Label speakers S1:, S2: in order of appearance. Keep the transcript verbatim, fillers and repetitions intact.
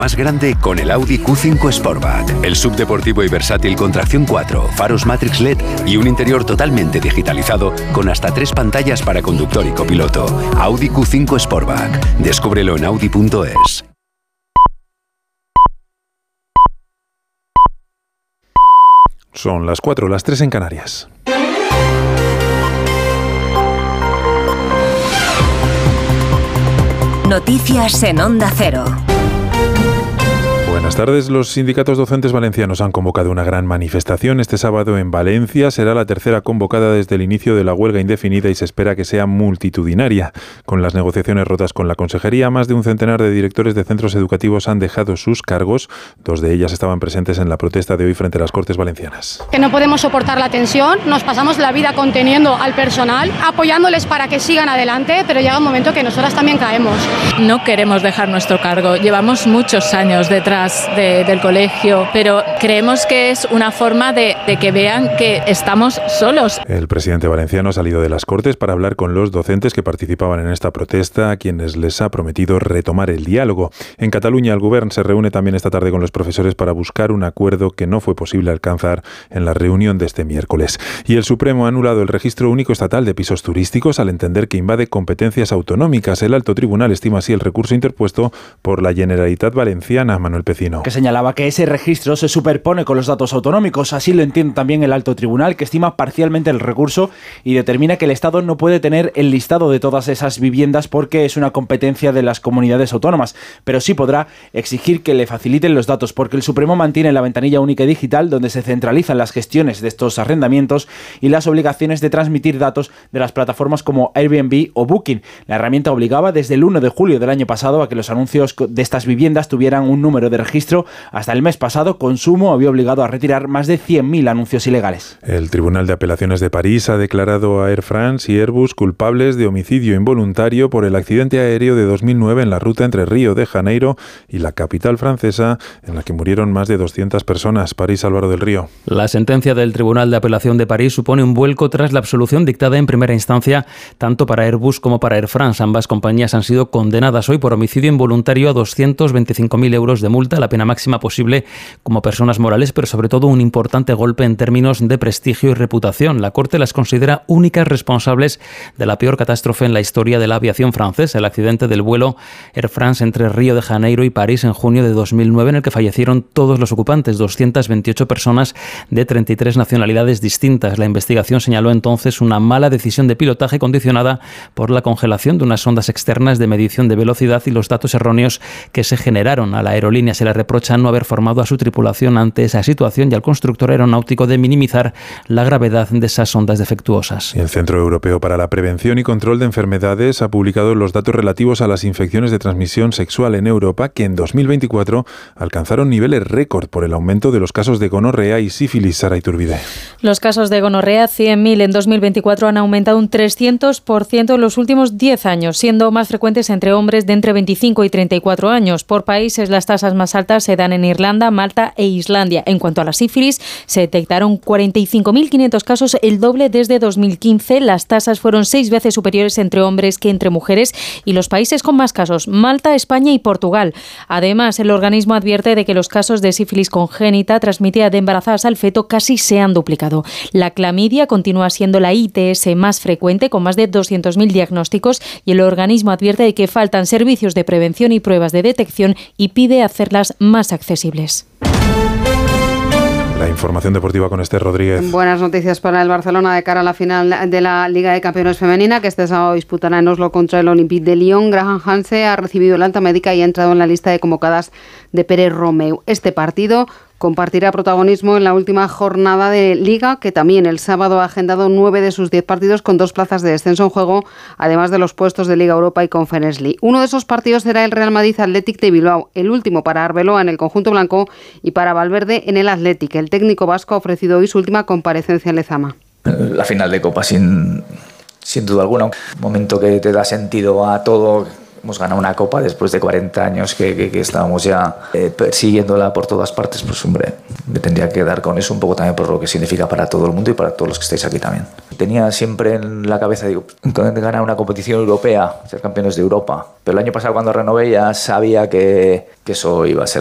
S1: Más grande con el Audi Q cinco Sportback, el subdeportivo y versátil con tracción cuatro, faros Matrix L E D y un interior totalmente digitalizado con hasta tres pantallas para conductor y copiloto. Audi Q cinco Sportback. Descúbrelo en audi punto es.
S2: Son las cuatro, las tres en Canarias.
S3: Noticias en Onda Cero.
S2: Buenas tardes. Los sindicatos docentes valencianos han convocado una gran manifestación este sábado en Valencia. Será la tercera convocada desde el inicio de la huelga indefinida y se espera que sea multitudinaria. Con las negociaciones rotas con la consejería, más de un centenar de directores de centros educativos han dejado sus cargos. Dos de ellas estaban presentes en la protesta de hoy frente a las Cortes Valencianas.
S4: Que no podemos soportar la tensión, nos pasamos la vida conteniendo al personal, apoyándoles para que sigan adelante, pero llega un momento que nosotras también caemos.
S5: No queremos dejar nuestro cargo. Llevamos muchos años detrás De, del colegio, pero creemos que es una forma de, de que vean que estamos solos.
S2: El presidente valenciano ha salido de las Cortes para hablar con los docentes que participaban en esta protesta, a quienes les ha prometido retomar el diálogo. En Cataluña, el Govern se reúne también esta tarde con los profesores para buscar un acuerdo que no fue posible alcanzar en la reunión de este miércoles. Y el Supremo ha anulado el registro único estatal de pisos turísticos al entender que invade competencias autonómicas. El Alto Tribunal estima así el recurso interpuesto por la Generalitat Valenciana. Manuel Pecino.
S6: Que señalaba que ese registro se superpone con los datos autonómicos. Así lo entiende también el Alto Tribunal, que estima parcialmente el recurso y determina que el Estado no puede tener el listado de todas esas viviendas porque es una competencia de las comunidades autónomas, pero sí podrá exigir que le faciliten los datos, porque el Supremo mantiene la ventanilla única digital donde se centralizan las gestiones de estos arrendamientos y las obligaciones de transmitir datos de las plataformas como Airbnb o Booking. La herramienta obligaba desde el uno de julio del año pasado a que los anuncios de estas viviendas tuvieran un número de registro. Hasta el mes pasado, Consumo había obligado a retirar más de cien mil anuncios ilegales.
S2: El Tribunal de Apelaciones de París ha declarado a Air France y Airbus culpables de homicidio involuntario por el accidente aéreo de dos mil nueve en la ruta entre Río de Janeiro y la capital francesa, en la que murieron más de doscientas personas. París, Álvaro del Río.
S7: La sentencia del Tribunal de Apelación de París supone un vuelco tras la absolución dictada en primera instancia tanto para Airbus como para Air France. Ambas compañías han sido condenadas hoy por homicidio involuntario a doscientos veinticinco mil euros de multa, la pena máxima posible como personas morales, pero sobre todo un importante golpe en términos de prestigio y reputación. La Corte las considera únicas responsables de la peor catástrofe en la historia de la aviación francesa, el accidente del vuelo Air France entre Río de Janeiro y París en junio de dos mil nueve, en el que fallecieron todos los ocupantes, doscientas veintiocho personas de treinta y tres nacionalidades distintas. La investigación señaló entonces una mala decisión de pilotaje condicionada por la congelación de unas ondas externas de medición de velocidad y los datos erróneos que se generaron. A la aerolínea se le reprocha no haber formado a su tripulación ante esa situación y al constructor aeronáutico de minimizar la gravedad de esas ondas defectuosas.
S2: El Centro Europeo para la Prevención y Control de Enfermedades ha publicado los datos relativos a las infecciones de transmisión sexual en Europa, que en dos mil veinticuatro alcanzaron niveles récord por el aumento de los casos de gonorrea y sífilis. Sara Iturbide.
S8: Los casos de gonorrea, cien mil en dos mil veinticuatro, han aumentado un trescientos por ciento en los últimos diez años, siendo más frecuentes entre hombres de entre veinticinco y treinta y cuatro años. Por países, las tasas más altas se dan en Irlanda, Malta e Islandia. En cuanto a la sífilis, se detectaron cuarenta y cinco mil quinientos casos, el doble desde dos mil quince. Las tasas fueron seis veces superiores entre hombres que entre mujeres, y los países con más casos, Malta, España y Portugal. Además, el organismo advierte de que los casos de sífilis congénita transmitida de embarazadas al feto casi se han duplicado. La clamidia continúa siendo la I T S más frecuente, con más de doscientos mil diagnósticos, y el organismo advierte de que faltan servicios de prevención y pruebas de detección y pide hacerlas más accesibles.
S2: La información deportiva con Esther Rodríguez.
S9: Buenas noticias para el Barcelona de cara a la final de la Liga de Campeones Femenina, que este sábado disputará en Oslo contra el Olympique de Lyon. Graham Hanse ha recibido la alta médica y ha entrado en la lista de convocadas de Pérez Romeu. Este partido compartirá protagonismo en la última jornada de Liga, que también el sábado ha agendado nueve de sus diez partidos con dos plazas de descenso en juego, además de los puestos de Liga Europa y Conference League. Uno de esos partidos será el Real Madrid Athletic de Bilbao, el último para Arbeloa en el conjunto blanco y para Valverde en el Athletic. El técnico vasco ha ofrecido hoy su última comparecencia en Lezama.
S10: La final de Copa, sin, sin duda alguna, un momento que te da sentido a todo. hemos ganado una copa después de cuarenta años que, que, que estábamos ya eh, persiguiéndola por todas partes, pues hombre, me tendría que dar con eso un poco también por lo que significa para todo el mundo y para todos los que estáis aquí también. Tenía siempre en la cabeza, digo, ganar una competición europea, ser campeones de Europa, pero el año pasado cuando renové ya sabía que, que eso iba a ser